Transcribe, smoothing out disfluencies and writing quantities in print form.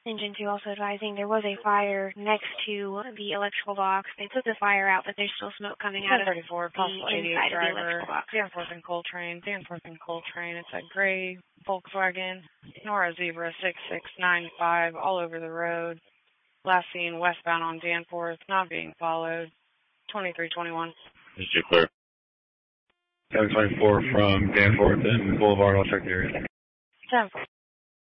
Engine 2 also advising there was a fire next to the electrical box. They put the fire out, but there's still smoke coming out of the possible inside of the driver, electrical box. Danforth and Coltrane. It's a gray Volkswagen, Nora Zebra 6695, all over the road. Last seen westbound on Danforth, not being followed. 2321. This is clear. 724 from Danforth and Boulevard, I'll check the area. 10